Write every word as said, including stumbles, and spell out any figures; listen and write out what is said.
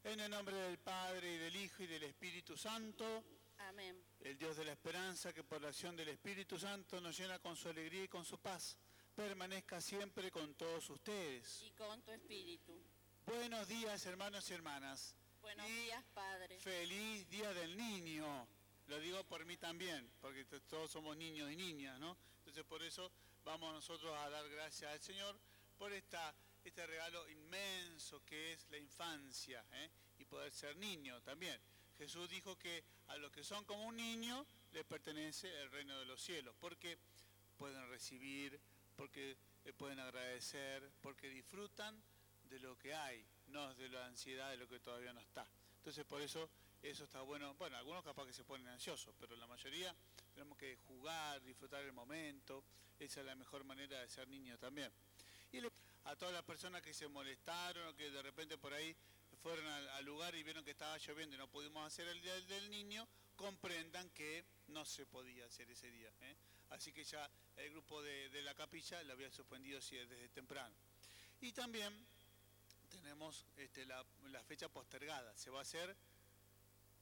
En el nombre del Padre, y del Hijo, y del Espíritu Santo. Amén. El Dios de la esperanza, que por la acción del Espíritu Santo nos llena con su alegría y con su paz, permanezca siempre con todos ustedes. Y con tu espíritu. Buenos días, hermanos y hermanas. Buenos y días, Padre. Feliz Día del Niño. Lo digo por mí también, porque todos somos niños y niñas, ¿no? Entonces por eso vamos nosotros a dar gracias al Señor por esta, este regalo inmenso que es la infancia, ¿eh? Y poder ser niño también. Jesús dijo que a los que son como un niño les pertenece el reino de los cielos, porque pueden recibir, porque pueden agradecer, porque disfrutan de lo que hay, no de la ansiedad de lo que todavía no está. Entonces por eso eso está bueno. Bueno, algunos capaz que se ponen ansiosos, pero la mayoría tenemos que jugar, disfrutar el momento. Esa es la mejor manera de ser niño también. Y a todas las personas que se molestaron o que de repente por ahí fueron al, al lugar y vieron que estaba lloviendo y no pudimos hacer el Día del Niño, comprendan que no se podía hacer ese día, ¿eh? Así que ya el grupo de, de la capilla lo había suspendido desde temprano. Y también tenemos este, la, la fecha postergada, se va a hacer